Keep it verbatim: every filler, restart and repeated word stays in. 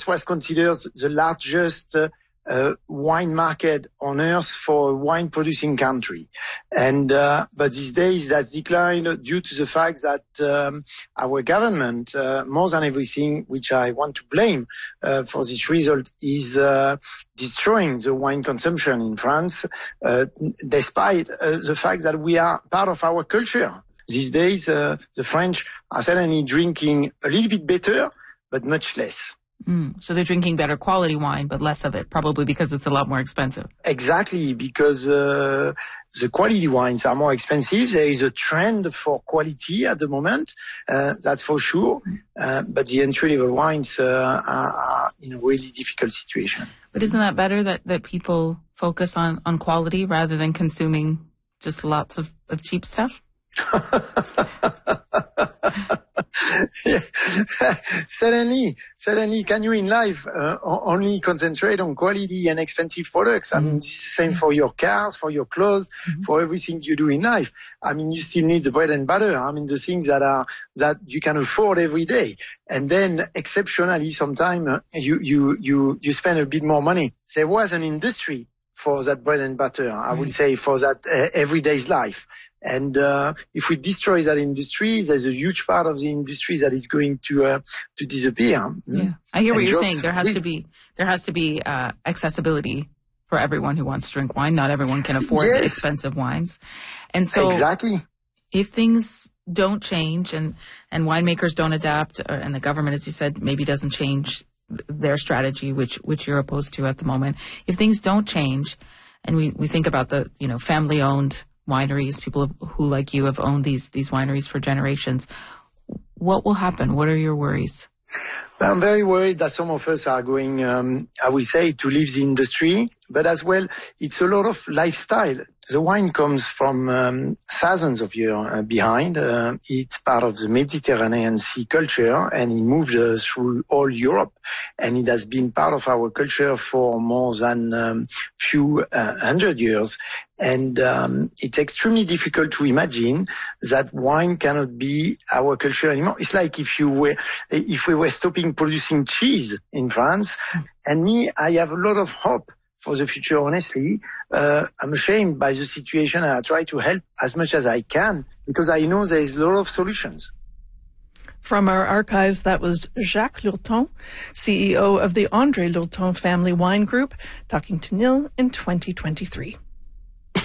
France was considered the largest uh, uh, wine market on earth for a wine producing country. And, uh, but these days that's declined due to the fact that, um, our government, uh, more than everything, which I want to blame, uh, for this result is, uh, destroying the wine consumption in France, uh, despite uh, the fact that we are part of our culture. These days, uh, the French are certainly drinking a little bit better, but much less. Mm, so they're drinking better quality wine, but less of it, probably because it's a lot more expensive. Exactly, because uh, the quality wines are more expensive. There is a trend for quality at the moment, uh, that's for sure. Uh, but the entry-level wines uh, are, are in a really difficult situation. But isn't that better that, that people focus on, on quality rather than consuming just lots of, of cheap stuff? Yeah. Certainly, certainly. Can you in life uh, only concentrate on quality and expensive products? I mean, this is the same for your cars, for your clothes, mm-hmm. for everything you do in life. I mean, you still need the bread and butter. I mean, the things that are that you can afford every day. And then, exceptionally, sometimes uh, you you you you spend a bit more money. There was an industry for that bread and butter. I mm-hmm. would say for that uh, everyday's life. And uh, if we destroy that industry, there's a huge part of the industry that is going to uh, to disappear. Yeah, I hear what and you're saying. There has to be there has to be uh, accessibility for everyone who wants to drink wine. Not everyone can afford yes. the expensive wines, and so exactly. If things don't change and and winemakers don't adapt, uh, and the government, as you said, maybe doesn't change their strategy, which which you're opposed to at the moment. If things don't change, and we we think about the you know family owned wineries, people who, like you, have owned these these wineries for generations. What will happen? What are your worries? I'm very worried that some of us are going, um, I will say, to leave the industry, but as well, it's a lot of lifestyle. The wine comes from um, thousands of years uh, behind. Uh, it's part of the Mediterranean Sea culture, and it moved uh, through all Europe, and it has been part of our culture for more than a um, few uh, hundred years. And um, it's extremely difficult to imagine that wine cannot be our culture anymore. It's like if you were, if we were stopping producing cheese in France. And me, I have a lot of hope for the future, honestly. Uh, I'm ashamed by the situation, and I try to help as much as I can because I know there is a lot of solutions. From our archives, that was Jacques Lurton, C E O of the André Lurton Family Wine Group, talking to Nil in twenty twenty-three.